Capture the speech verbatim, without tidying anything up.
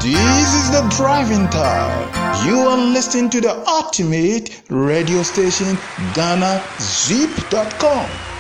This is the driving time. You are listening to the ultimate radio station, Ghana Zip dot com.